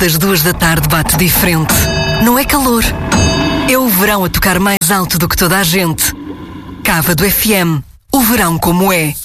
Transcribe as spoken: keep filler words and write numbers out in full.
das duas da tarde bate diferente. Não é calor. É o verão a tocar mais alto do que toda a gente. Cávado F M. O verão como é.